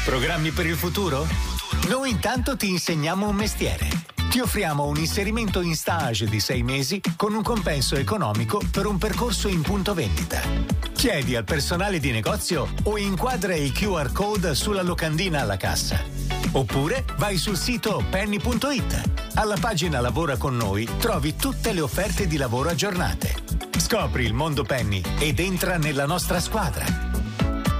Programmi per il futuro? Noi intanto ti insegniamo un mestiere. Ti offriamo un inserimento in stage di 6 mesi con un compenso economico per un percorso in punto vendita. Chiedi al personale di negozio o inquadra il QR code sulla locandina alla cassa. Oppure vai sul sito penny.it. Alla pagina Lavora con noi trovi tutte le offerte di lavoro aggiornate. Scopri il mondo Penny ed entra nella nostra squadra.